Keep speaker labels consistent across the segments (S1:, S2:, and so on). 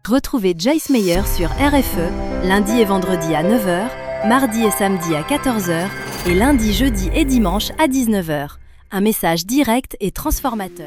S1: Retrouvez Joyce Meyer sur RFE, lundi et vendredi à 9h, mardi et samedi à 14h et lundi, jeudi et dimanche à 19h. Un message direct et transformateur.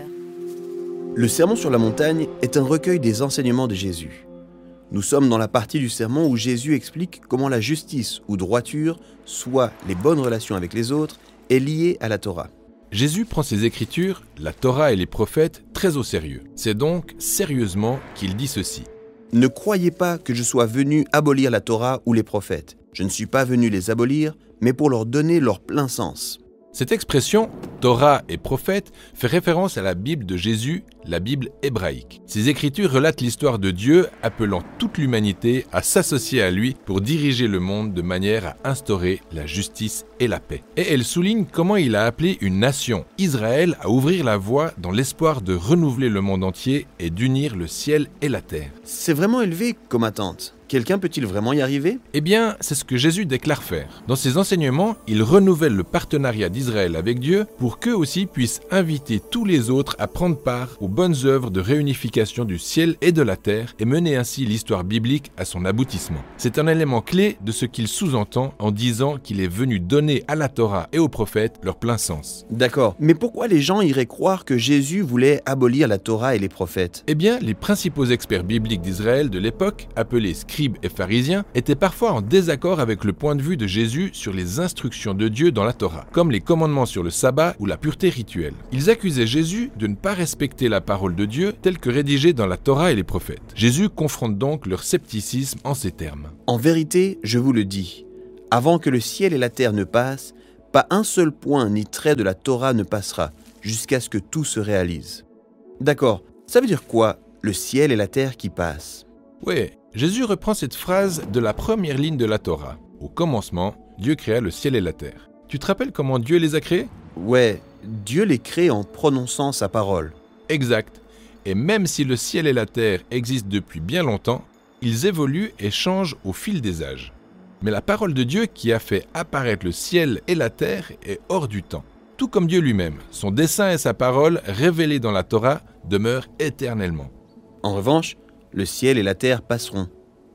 S2: Le Sermon sur la montagne est un recueil des enseignements de Jésus. Nous sommes dans la partie du sermon où Jésus explique comment la justice ou droiture, soit les bonnes relations avec les autres, est liée à la Torah.
S3: Jésus prend ses écritures, la Torah et les prophètes, très au sérieux. C'est donc sérieusement qu'il dit ceci.
S2: Ne croyez pas que je sois venu abolir la Torah ou les prophètes. Je ne suis pas venu les abolir, mais pour leur donner leur plein sens.
S3: Cette expression, Torah et prophète, fait référence à la Bible de Jésus, la Bible hébraïque. Ces écritures relatent l'histoire de Dieu appelant toute l'humanité à s'associer à lui pour diriger le monde de manière à instaurer la justice et la paix. Et elles soulignent comment il a appelé une nation, Israël, à ouvrir la voie dans l'espoir de renouveler le monde entier et d'unir le ciel et la terre.
S2: C'est vraiment élevé comme attente. Quelqu'un peut-il vraiment y arriver ?
S3: Eh bien, c'est ce que Jésus déclare faire. Dans ses enseignements, il renouvelle le partenariat d'Israël avec Dieu pour qu'eux aussi puissent inviter tous les autres à prendre part aux bonnes œuvres de réunification du ciel et de la terre et mener ainsi l'histoire biblique à son aboutissement. C'est un élément clé de ce qu'il sous-entend en disant qu'il est venu donner à la Torah et aux prophètes leur plein sens.
S2: D'accord, mais pourquoi les gens iraient croire que Jésus voulait abolir la Torah et les prophètes ?
S3: Eh bien, les principaux experts bibliques d'Israël de l'époque, appelés scribes et pharisiens, étaient parfois en désaccord avec le point de vue de Jésus sur les instructions de Dieu dans la Torah, comme les commandements sur le sabbat ou la pureté rituelle. Ils accusaient Jésus de ne pas respecter la parole de Dieu telle que rédigée dans la Torah et les prophètes. Jésus confronte donc leur scepticisme en ces termes.
S2: En vérité, je vous le dis, avant que le ciel et la terre ne passent, pas un seul point ni trait de la Torah ne passera, jusqu'à ce que tout se réalise. D'accord, ça veut dire quoi, le ciel et la terre qui passent ?
S3: Oui, Jésus reprend cette phrase de la première ligne de la Torah. Au commencement, Dieu créa le ciel et la terre. Tu te rappelles comment Dieu les a créés ?
S2: Ouais, Dieu les crée en prononçant sa parole.
S3: Exact. Et même si le ciel et la terre existent depuis bien longtemps, ils évoluent et changent au fil des âges. Mais la parole de Dieu qui a fait apparaître le ciel et la terre est hors du temps. Tout comme Dieu lui-même, son dessein et sa parole, révélés dans la Torah, demeurent éternellement.
S2: En revanche, le ciel et la terre passeront.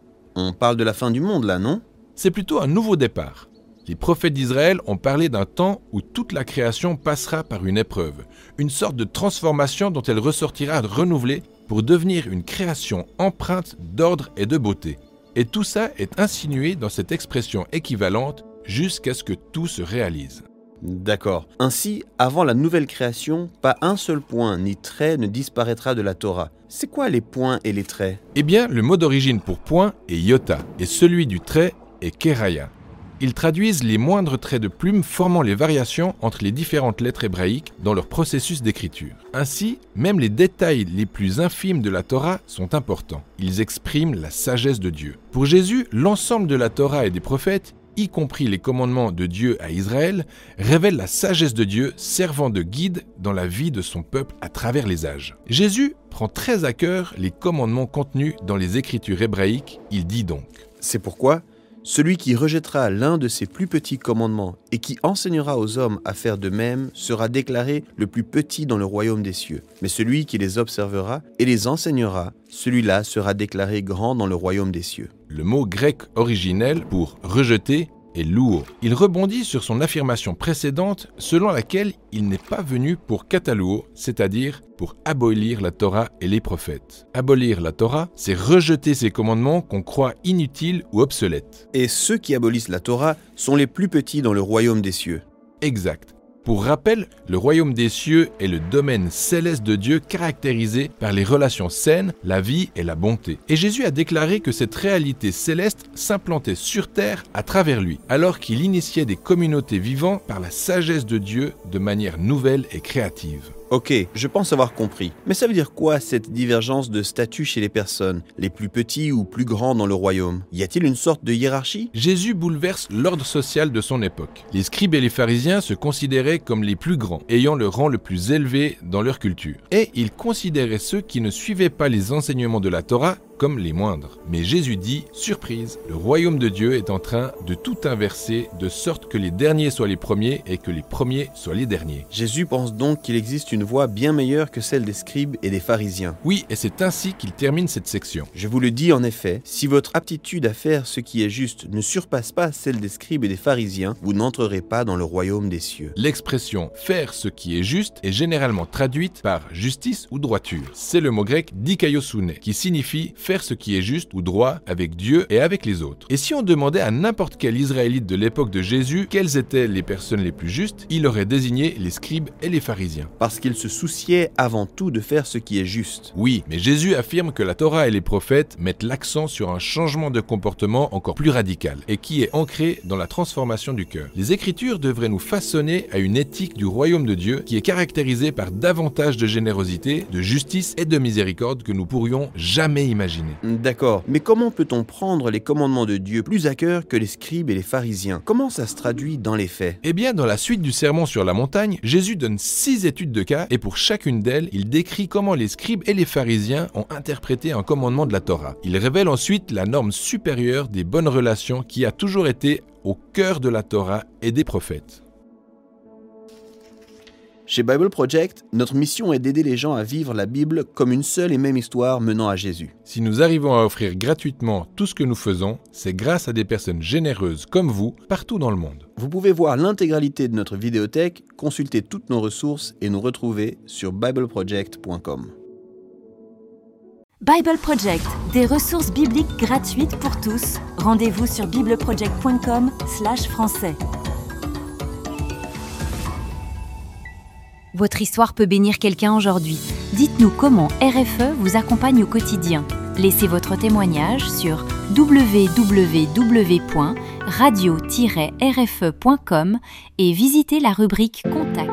S2: On parle de la fin du monde là, non ?
S3: C'est plutôt un nouveau départ. Les prophètes d'Israël ont parlé d'un temps où toute la création passera par une épreuve, une sorte de transformation dont elle ressortira renouvelée pour devenir une création empreinte d'ordre et de beauté. Et tout ça est insinué dans cette expression équivalente jusqu'à ce que tout se réalise.
S2: D'accord. Ainsi, avant la nouvelle création, pas un seul point ni trait ne disparaîtra de la Torah. C'est quoi les points et les traits ?
S3: Eh bien, le mot d'origine pour point est iota et celui du trait est keraya. Ils traduisent les moindres traits de plume formant les variations entre les différentes lettres hébraïques dans leur processus d'écriture. Ainsi, même les détails les plus infimes de la Torah sont importants. Ils expriment la sagesse de Dieu. Pour Jésus, l'ensemble de la Torah et des prophètes, y compris les commandements de Dieu à Israël, révèle la sagesse de Dieu servant de guide dans la vie de son peuple à travers les âges. Jésus prend très à cœur les commandements contenus dans les écritures hébraïques. Il dit donc :
S2: C'est pourquoi celui qui rejettera l'un de ces plus petits commandements et qui enseignera aux hommes à faire de même sera déclaré le plus petit dans le royaume des cieux. Mais celui qui les observera et les enseignera, celui-là sera déclaré grand dans le royaume des cieux.
S3: Le mot grec originel pour rejeter est louo. Il rebondit sur son affirmation précédente selon laquelle il n'est pas venu pour katalouo, c'est-à-dire pour abolir la Torah et les prophètes. Abolir la Torah, c'est rejeter ces commandements qu'on croit inutiles ou obsolètes.
S2: Et ceux qui abolissent la Torah sont les plus petits dans le royaume des cieux.
S3: Exact. Pour rappel, le royaume des cieux est le domaine céleste de Dieu caractérisé par les relations saines, la vie et la bonté. Et Jésus a déclaré que cette réalité céleste s'implantait sur terre à travers lui, alors qu'il initiait des communautés vivant par la sagesse de Dieu de manière nouvelle et créative.
S2: Ok, je pense avoir compris. Mais ça veut dire quoi cette divergence de statut chez les personnes, les plus petits ou plus grands dans le royaume ? Y a-t-il une sorte de hiérarchie ?
S3: Jésus bouleverse l'ordre social de son époque. Les scribes et les pharisiens se considéraient comme les plus grands, ayant le rang le plus élevé dans leur culture. Et ils considéraient ceux qui ne suivaient pas les enseignements de la Torah comme les moindres. Mais Jésus dit, surprise, le royaume de Dieu est en train de tout inverser, de sorte que les derniers soient les premiers et que les premiers soient les derniers.
S2: Jésus pense donc qu'il existe une voie bien meilleure que celle des scribes et des pharisiens.
S3: Oui, et c'est ainsi qu'il termine cette section.
S2: Je vous le dis en effet, si votre aptitude à faire ce qui est juste ne surpasse pas celle des scribes et des pharisiens, vous n'entrerez pas dans le royaume des cieux.
S3: L'expression « faire ce qui est juste » est généralement traduite par « justice » ou « droiture ». C'est le mot grec « dikaiosune » qui signifie « faire ce qui est juste ou droit avec Dieu et avec les autres ». Et si on demandait à n'importe quel Israélite de l'époque de Jésus quelles étaient les personnes les plus justes, il aurait désigné les scribes et les pharisiens.
S2: Parce qu'ils se souciaient avant tout de faire ce qui est juste.
S3: Oui, mais Jésus affirme que la Torah et les prophètes mettent l'accent sur un changement de comportement encore plus radical et qui est ancré dans la transformation du cœur. Les Écritures devraient nous façonner à une éthique du royaume de Dieu qui est caractérisée par davantage de générosité, de justice et de miséricorde que nous pourrions jamais imaginer.
S2: D'accord, mais comment peut-on prendre les commandements de Dieu plus à cœur que les scribes et les pharisiens? Comment ça se traduit dans les faits?
S3: Eh bien, dans la suite du sermon sur la montagne, Jésus donne 6 études de cas et pour chacune d'elles, il décrit comment les scribes et les pharisiens ont interprété un commandement de la Torah. Il révèle ensuite la norme supérieure des bonnes relations qui a toujours été au cœur de la Torah et des prophètes.
S2: Chez Bible Project, notre mission est d'aider les gens à vivre la Bible comme une seule et même histoire menant à Jésus.
S3: Si nous arrivons à offrir gratuitement tout ce que nous faisons, c'est grâce à des personnes généreuses comme vous, partout dans le monde.
S2: Vous pouvez voir l'intégralité de notre vidéothèque, consulter toutes nos ressources et nous retrouver sur bibleproject.com.
S1: Bible Project, des ressources bibliques gratuites pour tous. Rendez-vous sur bibleproject.com/français. Votre histoire peut bénir quelqu'un aujourd'hui. Dites-nous comment RFE vous accompagne au quotidien. Laissez votre témoignage sur www.radio-rfe.com et visitez la rubrique Contact.